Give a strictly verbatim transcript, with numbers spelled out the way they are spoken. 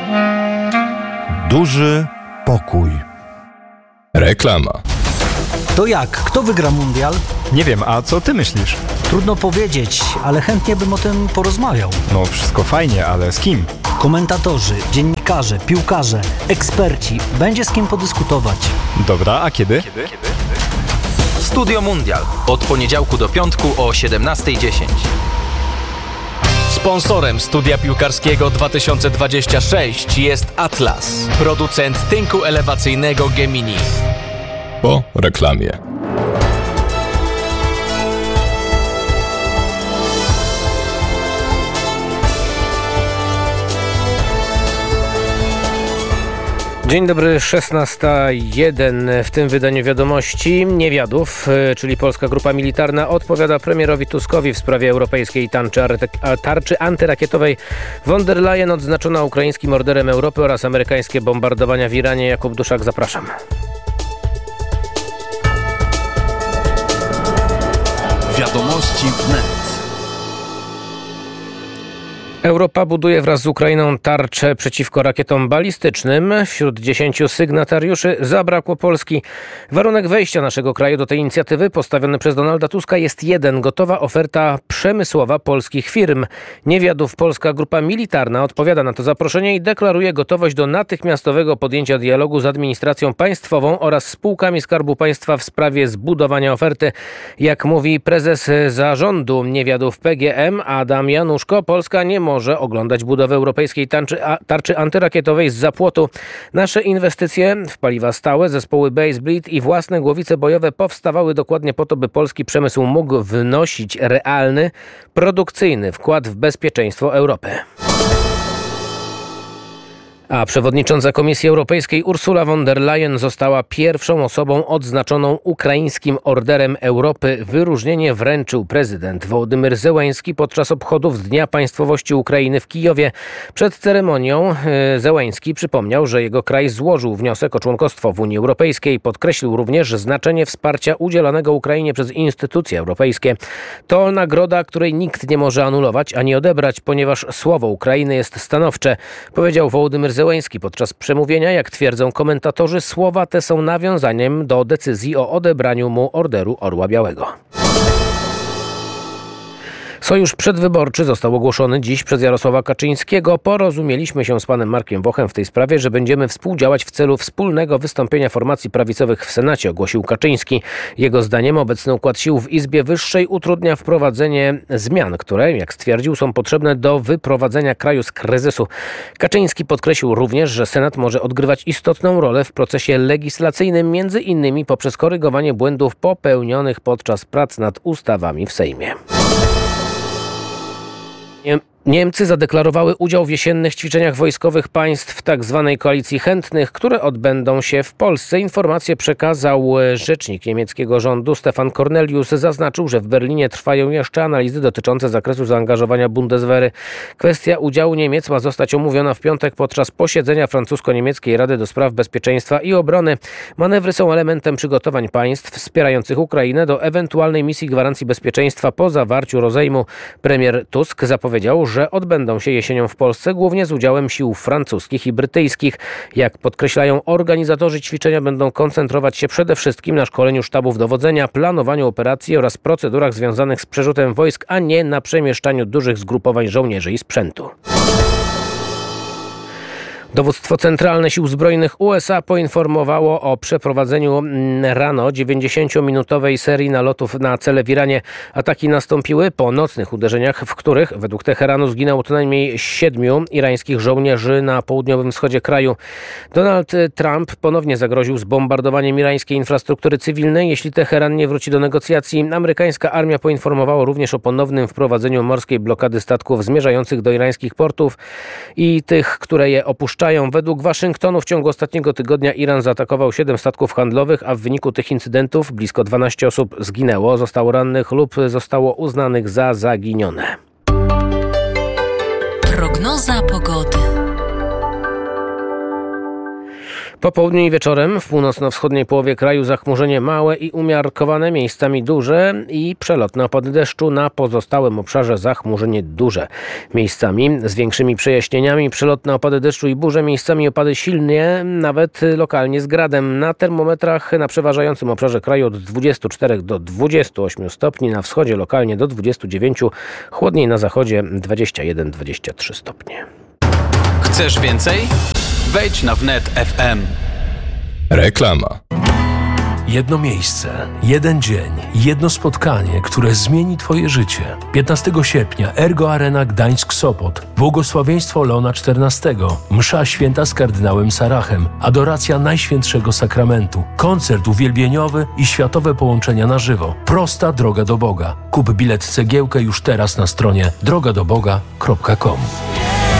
Duży pokój. Reklama. To jak? Kto wygra mundial? Nie wiem, a co ty myślisz? Trudno powiedzieć, ale chętnie bym o tym porozmawiał. No wszystko fajnie, ale z kim? Komentatorzy, dziennikarze, piłkarze, eksperci. Będzie z kim podyskutować. Dobra, a kiedy? Kiedy? Studio Mundial. Od poniedziałku do piątku o siedemnasta dziesięć. Sponsorem studia piłkarskiego dwa tysiące dwudziestego szóstego jest Atlas, producent tynku elewacyjnego Gemini. Po reklamie. Dzień dobry, szesnasta jeden. W tym wydaniu wiadomości Niewiadów, czyli polska grupa militarna, odpowiada premierowi Tuskowi w sprawie europejskiej tarczy, tarczy antyrakietowej. Von der Leyen odznaczona ukraińskim orderem Europy oraz amerykańskie bombardowania w Iranie. Jakub Duszak, zapraszam. Wiadomości wnet. Europa buduje wraz z Ukrainą tarczę przeciwko rakietom balistycznym. Wśród dziesięciu sygnatariuszy zabrakło Polski. Warunek wejścia naszego kraju do tej inicjatywy postawiony przez Donalda Tuska jest jeden. Gotowa oferta przemysłowa polskich firm. Niewiadów, polska grupa militarna, odpowiada na to zaproszenie i deklaruje gotowość do natychmiastowego podjęcia dialogu z administracją państwową oraz spółkami Skarbu Państwa w sprawie zbudowania oferty. Jak mówi prezes zarządu Niewiadów P G M Adam Januszko, Polska nie może może oglądać budowę europejskiej tarczy, tarczy antyrakietowej z zapłotu. Nasze inwestycje w paliwa stałe, zespoły Base Bleed i własne głowice bojowe powstawały dokładnie po to, by polski przemysł mógł wnosić realny, produkcyjny wkład w bezpieczeństwo Europy. A przewodnicząca Komisji Europejskiej Ursula von der Leyen została pierwszą osobą odznaczoną ukraińskim orderem Europy. Wyróżnienie wręczył prezydent Wołodymyr Zełenski podczas obchodów Dnia Państwowości Ukrainy w Kijowie. Przed ceremonią Zełenski przypomniał, że jego kraj złożył wniosek o członkostwo w Unii Europejskiej. Podkreślił również znaczenie wsparcia udzielanego Ukrainie przez instytucje europejskie. To nagroda, której nikt nie może anulować ani odebrać, ponieważ słowo Ukrainy jest stanowcze, powiedział Wołodymyr Zełenski podczas przemówienia. Jak twierdzą komentatorzy, słowa te są nawiązaniem do decyzji o odebraniu mu Orderu Orła Białego. Sojusz przedwyborczy został ogłoszony dziś przez Jarosława Kaczyńskiego. Porozumieliśmy się z panem Markiem Wochem w tej sprawie, że będziemy współdziałać w celu wspólnego wystąpienia formacji prawicowych w Senacie, ogłosił Kaczyński. Jego zdaniem obecny układ sił w Izbie Wyższej utrudnia wprowadzenie zmian, które, jak stwierdził, są potrzebne do wyprowadzenia kraju z kryzysu. Kaczyński podkreślił również, że Senat może odgrywać istotną rolę w procesie legislacyjnym, między innymi poprzez korygowanie błędów popełnionych podczas prac nad ustawami w Sejmie. Niemcy zadeklarowały udział w jesiennych ćwiczeniach wojskowych państw tzw. koalicji chętnych, które odbędą się w Polsce. Informację przekazał rzecznik niemieckiego rządu Stefan Cornelius. Zaznaczył, że w Berlinie trwają jeszcze analizy dotyczące zakresu zaangażowania Bundeswehry. Kwestia udziału Niemiec ma zostać omówiona w piątek podczas posiedzenia francusko-niemieckiej Rady do Spraw Bezpieczeństwa i Obrony. Manewry są elementem przygotowań państw wspierających Ukrainę do ewentualnej misji gwarancji bezpieczeństwa po zawarciu rozejmu. Premier Tusk zapowiedział, że odbędą się jesienią w Polsce, głównie z udziałem sił francuskich i brytyjskich. Jak podkreślają organizatorzy, ćwiczenia będą koncentrować się przede wszystkim na szkoleniu sztabów dowodzenia, planowaniu operacji oraz procedurach związanych z przerzutem wojsk, a nie na przemieszczaniu dużych zgrupowań żołnierzy i sprzętu. Dowództwo Centralne Sił Zbrojnych U S A poinformowało o przeprowadzeniu rano dziewięćdziesięciominutowej serii nalotów na cele w Iranie. Ataki nastąpiły po nocnych uderzeniach, w których według Teheranu zginęło co najmniej siedmiu irańskich żołnierzy na południowym wschodzie kraju. Donald Trump ponownie zagroził zbombardowaniem irańskiej infrastruktury cywilnej, jeśli Teheran nie wróci do negocjacji. Amerykańska armia poinformowała również o ponownym wprowadzeniu morskiej blokady statków zmierzających do irańskich portów i tych, które je opuszczają. Według Waszyngtonu w ciągu ostatniego tygodnia Iran zaatakował siedem statków handlowych, a w wyniku tych incydentów blisko dwanaście osób zginęło, zostało rannych lub zostało uznanych za zaginione. Prognoza pogody. Po południu i wieczorem w północno-wschodniej połowie kraju zachmurzenie małe i umiarkowane, miejscami duże i przelotne opady deszczu. Na pozostałym obszarze zachmurzenie duże. Miejscami z większymi przejaśnieniami, przelotne opady deszczu i burze, miejscami opady silnie, nawet lokalnie z gradem. Na termometrach na przeważającym obszarze kraju od dwudziestu czterech do dwudziestu ośmiu stopni, na wschodzie lokalnie do dwudziestu dziewięciu, chłodniej na zachodzie dwadzieścia jeden do dwudziestu trzech stopnie. Chcesz więcej? Wejdź na wnet kropka ef em. Reklama. Jedno miejsce, jeden dzień, jedno spotkanie, które zmieni Twoje życie. piętnastego sierpnia Ergo Arena Gdańsk-Sopot. Błogosławieństwo Leona czternastego. Msza święta z kardynałem Sarachem. Adoracja Najświętszego Sakramentu. Koncert uwielbieniowy i światowe połączenia na żywo. Prosta droga do Boga. Kup bilet cegiełkę już teraz na stronie droga do boga kropka com.